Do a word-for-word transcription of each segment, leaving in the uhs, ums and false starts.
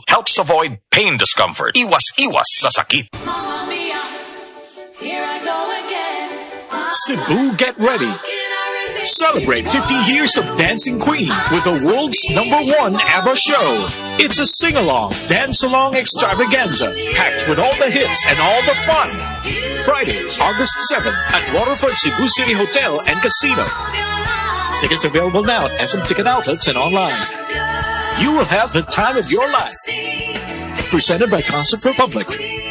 helps avoid pain discomfort. Iwas-iwas sa sakit. Mamma mia, here I go again. Cebu, get ready. Celebrate fifty years of Dancing Queen with the world's number one ABBA show. It's a sing-along, dance-along extravaganza, packed with all the hits and all the fun. Friday, August seventh at Waterfront Cebu City Hotel and Casino. Tickets available now at S M Ticket Outlets and online. You will have the time of your life. Presented by Concert Republic.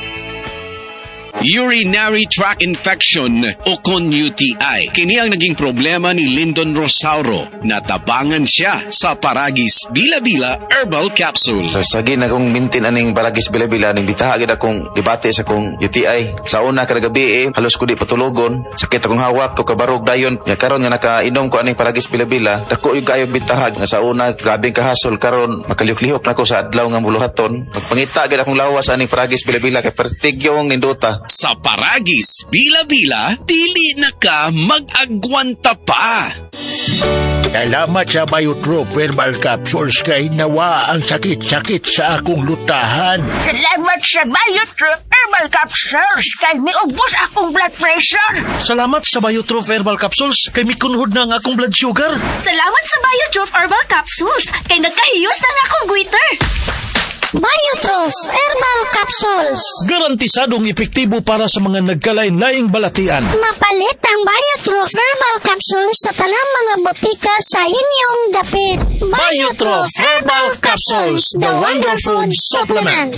Urinary tract infection o kon U T I. Kini ang naging problema ni Lyndon Rosauro. Natabangan siya sa Paragis Bila-Bila Herbal Capsule. Sa sagi na kong mintin aning Paragis Bila-Bila, ning bitahagid akong debate sa kong U T I. Sa una kada gabi eh, halos ko di patulogon. Sakit akong hawak ko kabarog dayon. Nga karon nga nakainom ko aning Paragis Bila-Bila, dako yung kayog bitahag. Nga sa una, grabing kahasol karon makaliyok-lihok na ko sa adlaw nga buluhaton. Magpangita agad akong lawas aning Paragis Bila-Bila kay pertigyong ninduta. Sa Paragis Bila-Bila, dili na ka mag-agwanta pa. Salamat sa Biotrop Herbal Capsules kay nawa ang sakit-sakit sa akong lutahan. Salamat sa Biotrop Herbal Capsules kay miubos akong blood pressure. Salamat sa Biotrop Herbal Capsules kay mikunhod na ang akong blood sugar. Salamat sa Biotrop Herbal Capsules kay nagkahiyos na nga akong goiter. Biotrop Herbal Capsules. Garantisadong epektibo para sa mga nagkalain-laing balatian. Mapalit ang Biotrop Herbal Capsules sa tanang mga botika sa inyong dapit. Biotrop Herbal Capsules, the Wonder Food Supplement.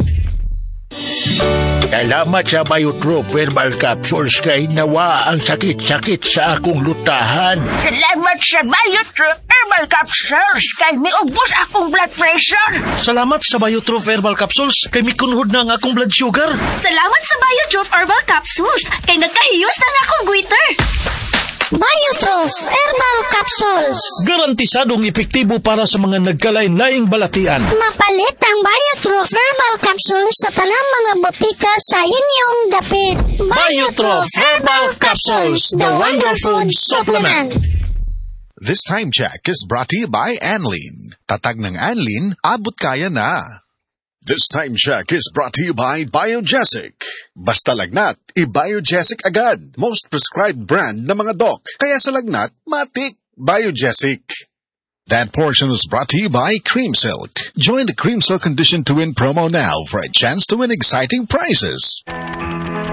Salamat sa Biotrop Herbal Capsules kay nawa ang sakit-sakit sa akong lutahan. Salamat sa Biotrop Herbal Capsules kay miubos akong blood pressure. Salamat sa Biotrop Herbal Capsules kay mikunhod na ang akong blood sugar. Salamat sa Biotrop Herbal Capsules kay nagkahiyos na nga akong goiter. Biotrop Herbal Capsules. Garantisadong epektibo para sa mga nagkalain-laing balatian. Mapalit ang Biotrop Herbal Capsules sa tanang mga botika sa inyong dapit. Biotrop Herbal Capsules, the Wonder Food Supplement. This time check is brought to you by Anlin. Tatag ng Anlin, abot kaya na. This time check is brought to you by Biogesic. Basta lagnat, i-Biogesic agad. Most prescribed brand na mga doc. Kaya sa lagnat, matik. Biogesic. That portion is brought to you by Cream Silk. Join the Cream Silk Condition to Win promo now for a chance to win exciting prizes.